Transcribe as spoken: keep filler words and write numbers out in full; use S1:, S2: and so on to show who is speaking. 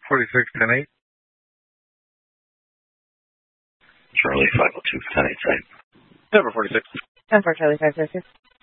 S1: forty-six, ten eight.
S2: Charlie five oh two, ten eight, site.
S3: Number forty-six.
S4: ten four, Charlie five oh six.